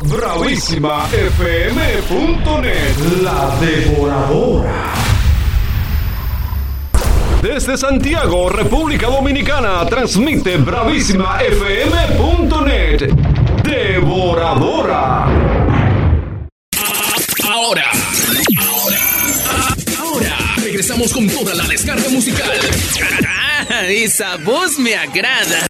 BravísimaFM.net, la devoradora. Desde Santiago, República Dominicana, transmite BravísimaFM.net, devoradora. Ahora, regresamos con toda la descarga musical. Esa voz me agrada.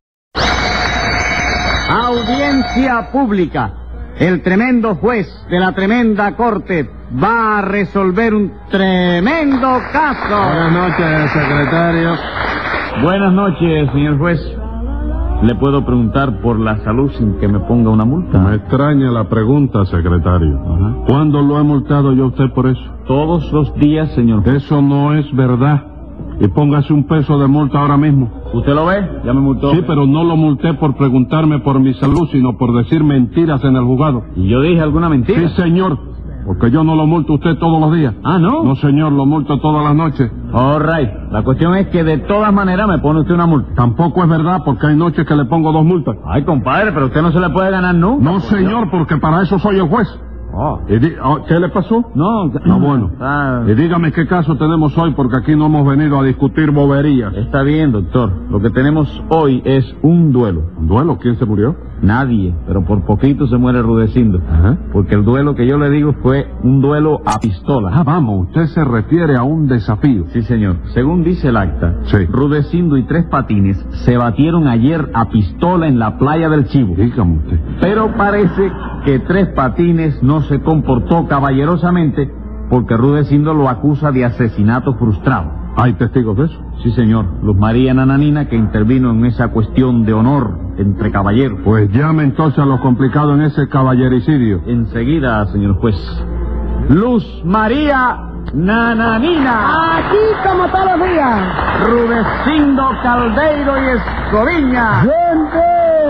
Audiencia pública. El tremendo juez de la tremenda corte va a resolver un tremendo caso. Buenas noches, secretario. Buenas noches, señor juez. ¿Le puedo preguntar por la salud sin que me ponga una multa? Me extraña la pregunta, secretario. ¿Cuándo lo he multado yo a usted por eso? Todos los días, señor juez. Eso no es verdad. Y póngase un peso de multa ahora mismo. ¿Usted lo ve? Ya me multó. Sí, pero no lo multé por preguntarme por mi salud, sino por decir mentiras en el juzgado. ¿Y yo dije alguna mentira? Sí, señor. Porque yo no lo multo a usted todos los días. Ah, ¿no? No, señor, lo multo todas las noches. All right. La cuestión es que de todas maneras me pone usted una multa. Tampoco es verdad, porque hay noches que le pongo 2 multas. Ay, compadre, pero usted no se le puede ganar nunca. No, señor, porque para eso soy el juez. ¿Qué le pasó? No. Bueno. Y dígame qué caso tenemos hoy, porque aquí no hemos venido a discutir boberías. Está bien, doctor. Lo que tenemos hoy es un duelo. ¿Un duelo? ¿Quién se murió? Nadie, pero por poquito se muere Rudecindo. Porque el duelo que yo le digo fue un duelo a pistola. Vamos, usted se refiere a un desafío. Sí, señor. Según dice el acta, sí. Rudecindo y 3 patines se batieron ayer a pistola en la playa del Chivo. Dígame usted. Pero parece que 3 patines no se comportó caballerosamente porque Rudecindo lo acusa de asesinato frustrado. ¿Hay testigos de eso? Sí, señor. Luz María Nananina, que intervino en esa cuestión de honor entre caballeros. Pues llame entonces a lo complicado en ese caballericidio. Enseguida, señor juez. Luz María Nananina. Aquí como todos los días. Rudecindo Caldeiro y Escoviña. ¡Gente!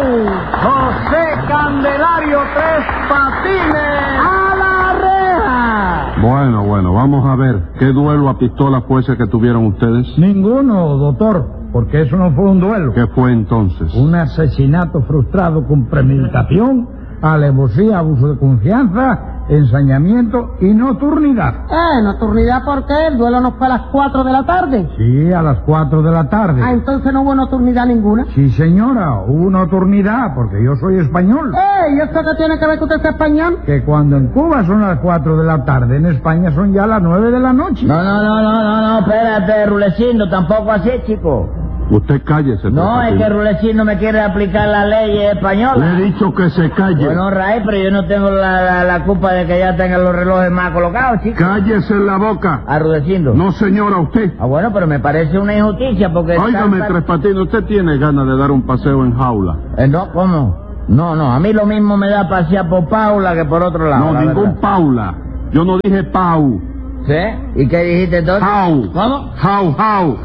José Candelario 3 Patines. ¡A la reja! Bueno, vamos a ver. ¿Qué duelo a pistola fue ese que tuvieron ustedes? Ninguno, doctor, porque eso no fue un duelo. ¿Qué fue entonces? Un asesinato frustrado con premeditación, alevosía, abuso de confianza, ensañamiento y nocturnidad. ¿Nocturnidad por qué? ¿El duelo no fue a las 4 de la tarde? Sí, a las 4 de la tarde. Entonces no hubo nocturnidad ninguna. Sí, señora, hubo nocturnidad, porque yo soy español. ¿Y esto qué tiene que ver que usted sea español? Que cuando en Cuba son las 4 de la tarde, en España son ya las 9 de la noche. No, espérate, Rudecindo, tampoco así, chico. Usted cállese. No, es que Rudecindo me quiere aplicar la ley española. Le he dicho que se calle. Bueno, Raí, pero yo no tengo la culpa de que ya tengan los relojes más colocados, chico. Cállese en la boca. ¿A Rudecindo? No, señora, usted. Bueno, pero me parece una injusticia porque... Óigame, Tres Patines, usted tiene ganas de dar un paseo en jaula. No, ¿cómo? No, a mí lo mismo me da pasear por Paula que por otro lado. No, ningún verdad. Paula. Yo no dije Pau. ¿Sí? ¿Y qué dijiste entonces? How. ¿Cómo? How.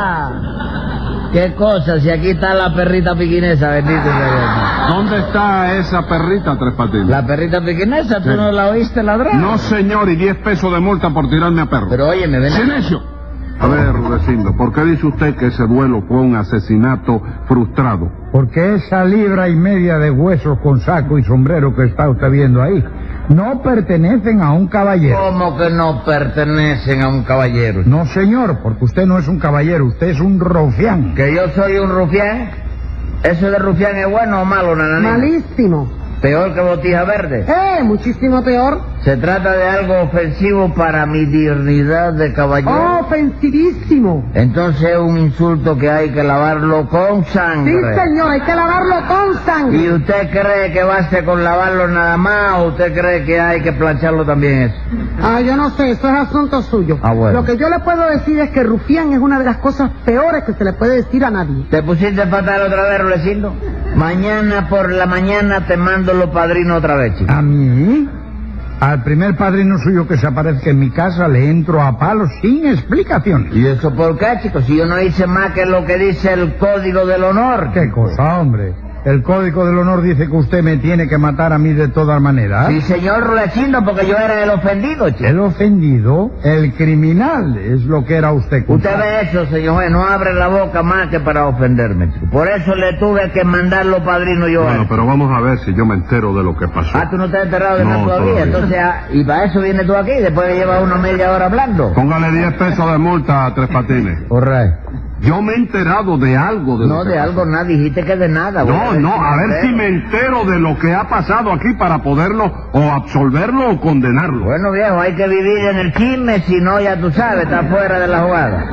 ¿Qué cosa? Si aquí está la perrita piquinesa, bendito sea Dios. ¿Dónde está esa perrita, Tres Patines? ¿La perrita piquinesa? ¿Tú sí. no la oíste ladrar? No, señor, y 10 pesos de multa por tirarme a perro. Pero óyeme, ven. ¡Silencio! A ver, Rudecindo, ¿por qué dice usted que ese duelo fue un asesinato frustrado? Porque esa 1.5 libras de huesos con saco y sombrero que está usted viendo ahí no pertenecen a un caballero. ¿Cómo que no pertenecen a un caballero? No, señor, porque usted no es un caballero, usted es un rufián. ¿Que yo soy un rufián? ¿Eso de rufián es bueno o malo, Nananina? Malísimo. ¿Peor que Botija Verde? Muchísimo peor. ¿Se trata de algo ofensivo para mi dignidad de caballero? Ofensivísimo. Entonces es un insulto que hay que lavarlo con sangre. Sí, señor, hay que lavarlo con sangre. ¿Y usted cree que basta con lavarlo nada más o usted cree que hay que plancharlo también eso? Yo no sé, eso es asunto suyo. Bueno. Lo que yo le puedo decir es que rufián es una de las cosas peores que se le puede decir a nadie. ¿Te pusiste fatal otra vez, Rudecindo? Mañana por la mañana te mando los padrinos otra vez, chico. ¿A mí? Al primer padrino suyo que se aparezca en mi casa le entro a palos sin explicaciones. ¿Y eso por qué, chico? Si yo no hice más que lo que dice el Código del Honor. ¿Qué cosa, hombre? El Código del Honor dice que usted me tiene que matar a mí de todas maneras. Sí, señor Rudecindo, porque yo era el ofendido, chico. El ofendido, el criminal, es lo que era usted. Usted ve eso, señor juez, no abre la boca más que para ofenderme, chico. Por eso le tuve que mandar los padrinos yo. Bueno, pero vamos a ver si yo me entero de lo que pasó. Ah, tú no estás enterado de No, nada todavía. todavía. Entonces, y para eso vienes tú aquí, después de llevar una media hora hablando. Póngale 10 pesos de multa a Tres Patines. Correcto. Yo me he enterado de algo de lo No, que de pasó. algo nada, dijiste que de nada. No, a ver si me entero de lo que ha pasado aquí para poderlo o absolverlo o condenarlo. Bueno, viejo, hay que vivir en el chisme, si no, ya tú sabes, está fuera de la jugada.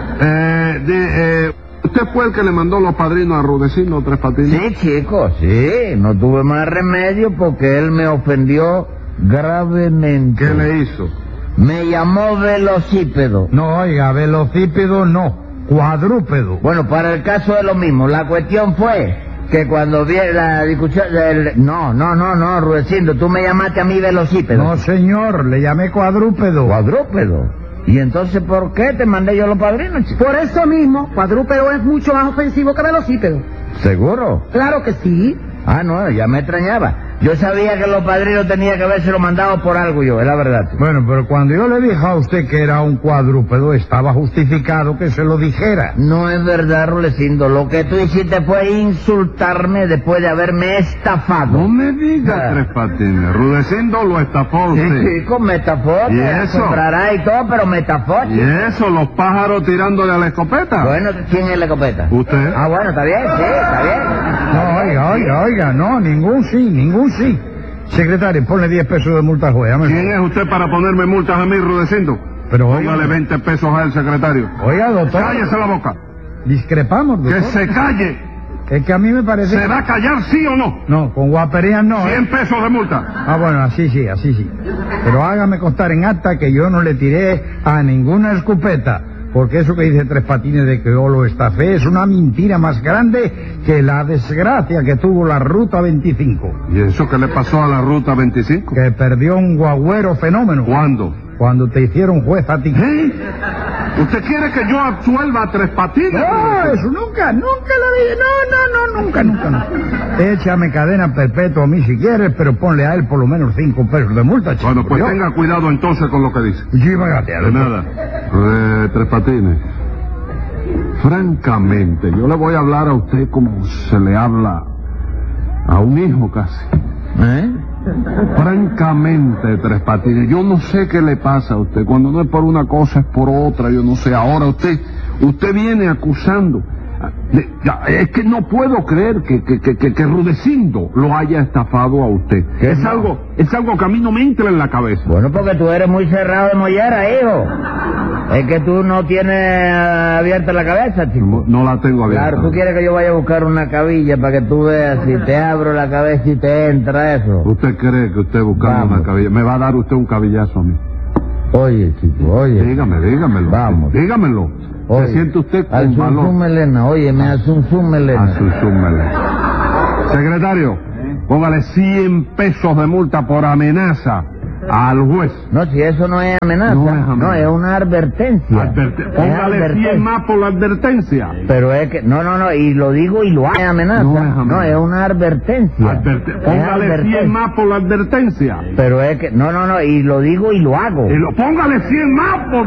¿Usted fue el que le mandó los padrinos a Rudecindo Tres Patines? Sí, chico, sí, no tuve más remedio porque él me ofendió gravemente. ¿Qué le hizo? Me llamó velocípedo. No, oiga, velocípedo no, cuadrúpedo. Bueno, para el caso es lo mismo. La cuestión fue que cuando vi la discusión No, Rudecindo, tú me llamaste a mí velocípedo. No, señor, le llamé cuadrúpedo. Cuadrúpedo. ¿Y entonces por qué te mandé yo los padrinos, chico? Por eso mismo, cuadrúpedo es mucho más ofensivo que velocípedo. ¿Seguro? Claro que sí. Ah, no, ya me extrañaba. Yo sabía que los padrinos tenía que habérselo mandado por algo yo, es la verdad. Bueno, pero cuando yo le dije a usted que era un cuadrúpedo, estaba justificado que se lo dijera. No es verdad, Rudecindo. Lo que tú hiciste fue insultarme después de haberme estafado. No me diga Tres Patines. Rudecindo lo estafó a usted. Sí, chico, me estafó. ¿Y te eso? comprará y todo, pero me estafó, ¿Y chico. eso, los pájaros tirándole a la escopeta? Bueno, ¿quién es la escopeta? ¿Usted? Ah, bueno, está bien, sí, está bien. No, oiga, no, ningún sí. Secretario, ponle 10 pesos de multa al juez. ¿Quién es usted para ponerme multas a mí, Rudecindo? Pero oiga, Póngale 20 pesos al secretario. Oiga, doctor. ¡Cállese la boca! Discrepamos, doctor. ¡Que se calle! Es que a mí me parece... ¿Se va a callar sí o no? No, con guaperías no. 100 pesos de multa. Ah, bueno, así sí. Pero hágame constar en acta que yo no le tiré a ninguna escopeta, porque eso que dice Tres Patines de que yo lo estafé es una mentira más grande que la desgracia que tuvo la Ruta 25. ¿Y eso qué le pasó a la Ruta 25? Que perdió un guagüero fenómeno. ¿Cuándo? Cuando te hicieron juez a ti. ¿Eh? ¿Usted quiere que yo absuelva a Tres Patines? No, eso nunca lo vi. Nunca. Échame cadena perpetua a mí si quieres, pero ponle a él por lo menos 5 pesos de multa, chico. Bueno, pues Yo- tenga cuidado entonces con lo que dice. Muchísimas gracias. De nada. Tres Patines. Francamente, yo le voy a hablar a usted como se le habla a un hijo casi. ¿Eh? Francamente, Tres Patines, yo no sé qué le pasa a usted. Cuando no es por una cosa es por otra, yo no sé. Ahora usted viene acusando. Es que no puedo creer que Rudecindo lo haya estafado a usted. ¿Qué Es no? algo que a mí no me entra en la cabeza. Bueno, porque tú eres muy cerrado de mollera, hijo. Es que tú no tienes abierta la cabeza, chico. No la tengo abierta. Claro, tú quieres que yo vaya a buscar una cabilla para que tú veas si te abro la cabeza y te entra eso. ¿Usted cree que usted buscando Vamos. una cabilla me va a dar usted un cabillazo a mí? Oye, chico, oye. Dígamelo. Vamos. Dígamelo. Oye, Se siente usted al con valor. zum melena, oye, me hace un zum melena. Asúmele. Secretario, póngale 100 pesos de multa por amenaza al juez. No, si eso no es amenaza, No es amenaza. no, es una advertencia. Póngale 100 más por la advertencia. Pero es que, no, y lo digo y lo hago. Es amenaza. No es amenaza. No, es una advertencia. Póngale Es 100 más por la advertencia. Pero es que, no, y lo digo y lo hago. Póngale 100 más por